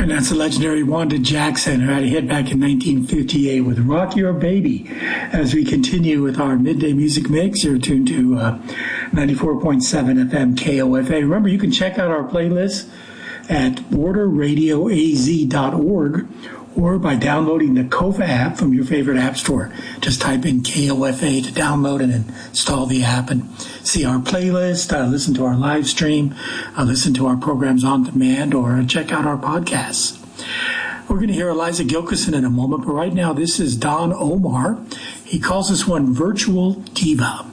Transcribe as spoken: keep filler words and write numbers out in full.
And that's the legendary Wanda Jackson, who had a hit back in nineteen fifty-eight with Rock Your Baby. As we continue with our midday music mix, you're tuned to uh, ninety-four point seven F M K O F A. Remember, you can check out our playlist at border radio a z dot org or by downloading the Kofa app from your favorite app store. Just type in K O F A to download and install the app and see our playlist, uh, listen to our live stream, uh, listen to our programs on demand, or check out our podcasts. We're going to hear Eliza Gilkison in a moment, but right now this is Don Omar. He calls this one Virtual Diva.